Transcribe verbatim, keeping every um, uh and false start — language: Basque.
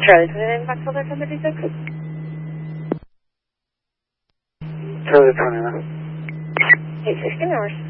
Charlie twenty-nine, Foxtrot ten thirty-six. Charlie twenty-nine. eight sixteen hours.